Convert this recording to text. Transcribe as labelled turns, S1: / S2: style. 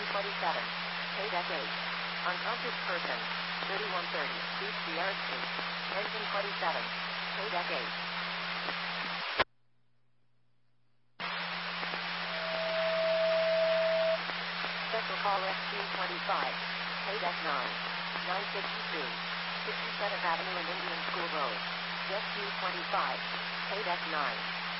S1: 27. Paydeck 8. Unconscious person. 3130. East Sierra Street. Engine 27. Paydeck 8. Special call SQ25. Paydeck 9. 962. 67th Avenue and Indian School Road. SQ25. Paydeck 9.